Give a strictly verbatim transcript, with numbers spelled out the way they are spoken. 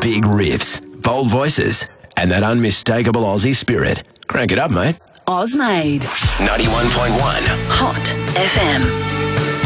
Big riffs, bold voices, and that unmistakable Aussie spirit. Crank it up, mate. Ozmade. ninety-one point one Hot F M.